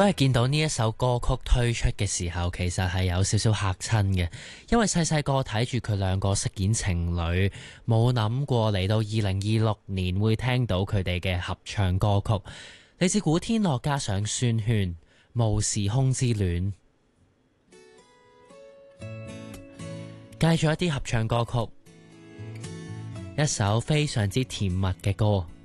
嗰日見到呢一首歌曲推出嘅時候，其實係有少少嚇親嘅，因為細細個睇住佢兩個飾演情侶，冇諗過嚟到2026年會聽到佢哋嘅合唱歌曲。嚟自古天樂加上孫軒，無時空之戀。介咗一啲合唱歌曲，一首非常之甜蜜嘅歌。